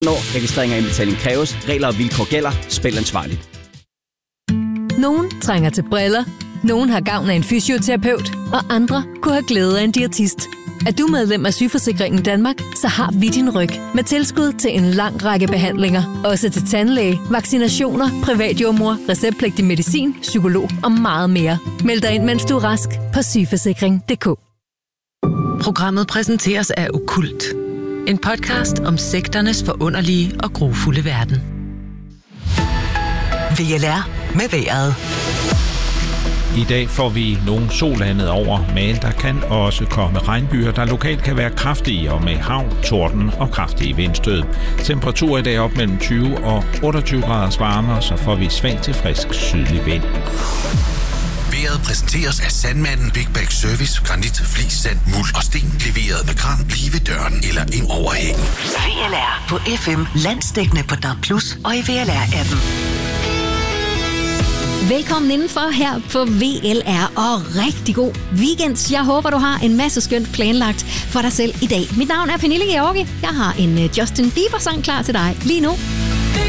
Når registrering og indbetaling kræves, regler og vilkår gælder. Spil ansvarligt. Nogen trænger til briller, nogen har gavn af en fysioterapeut, og andre kunne have glæde af en diætist. Er du medlem af Sygeforsikringen Danmark, så har vi din ryg med tilskud til en lang række behandlinger. Også til tandlæge, vaccinationer, privatjordmor, receptpligtig medicin, psykolog og meget mere. Meld dig ind, mens du er rask på sygeforsikring.dk. Programmet præsenteres af Okkult. En podcast om sekternes forunderlige og grufulde verden. VLR med vejret. I dag får vi nogle sollandet over, men der kan også komme regnbyger, der lokalt kan være kraftige og med havn, torden og kraftige vindstød. Temperaturer i dag op mellem 20 og 28 grader varmere, så får vi svag til frisk sydlig vind. Vejret præsenteres af Sandmanden Big Bag Service. Granit, flis, sand, muld og sten. Leveret med kran lige ved døren eller ind over hækken. VLR på FM, landsdækkende på DAB+, og i VLR-appen. Velkommen indenfor her på VLR, og rigtig god weekend. Jeg håber, du har en masse skønt planlagt for dig selv i dag. Mit navn er Pernille Georgi. Jeg har en Justin Bieber-sang klar til dig lige nu.